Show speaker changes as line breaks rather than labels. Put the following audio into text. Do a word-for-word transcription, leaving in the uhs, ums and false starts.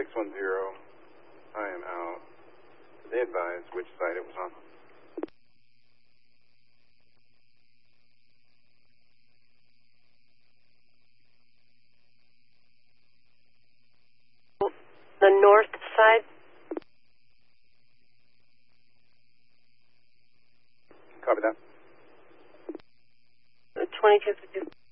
six one zero, I am out. They advised which site it was on.
The north side?
Copy that.
twenty-two fifty.